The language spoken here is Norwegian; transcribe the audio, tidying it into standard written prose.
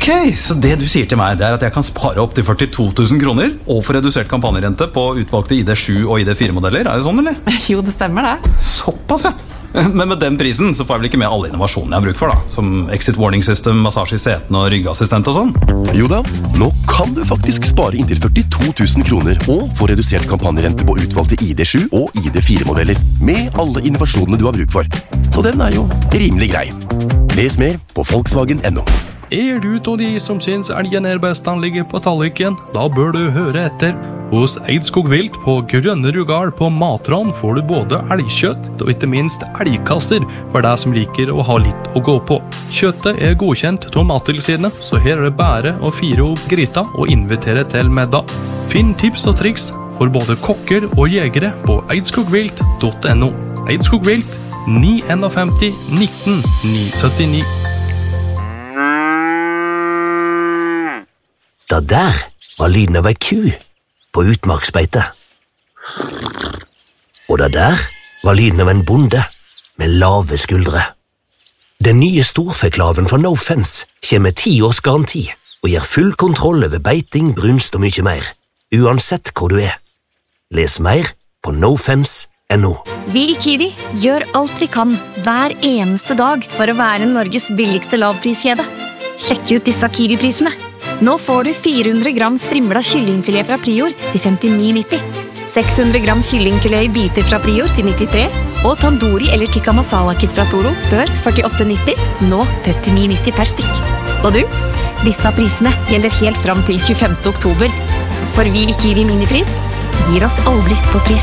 Ok, så det du sier til meg, det at jeg kan spare opp til 42 000 kroner og få redusert kampanjerente på utvalgte ID7 og ID4-modeller. Det sånn, eller? Jo, det stemmer det. Såpass, ja. Men med den prisen så får jeg vel ikke med alle innovasjonene jeg har bruk for, da. Som exit warning system, massasje i setene og ryggassistent og sånn. Jo da, nå kan du faktisk spare inntil 42 000 kroner og få redusert kampanjerente på utvalgte ID7 og ID4-modeller med alle innovasjonene du har bruk for. Så den jo rimelig grei. Les mer på Volkswagen.no. Du av de som synes elgen best han ligger på talliken, da bør du høre etter. Hos Eidskog Vilt på Grønne Rugal på Matran får du både elgkjøtt og ikke minst elgkasser for deg som liker å ha litt å gå på. Kjøttet godkjent av Mattilsynet, så her det bare å fire opp gryta og invitere til middag. Finn tips og triks for både kokker og jegere på eidskogvilt.no. Eidskog Vilt 951 19 979. Det der var lyden av ei ku på utmarksbeite. Og det der var lyden av en bonde med lave skuldre. Den nye storfeklaven fra No Fence kommer med 10 års garanti og gir full kontroll over beiting, brunst og mye mer, uansett hvor du Les mer på nofence.no. Vi i Kiwi gjør alt vi kan hver eneste dag for å være Norges billigste lavpriskjede. Sjekk ut disse Kiwi-prisene. Nå får du 400 gram strimla kyllingfilet fra Prior til 59,90. 600 gram kyllingfilet i biter fra Prior til 93. Og tandoori eller tikka masala kit fra Toro før 48,90. Nå 39,90 per stykk. Og du, disse prisene gjelder helt fram til 25. oktober. For vi i Kiwi Minipris gir oss aldri på pris.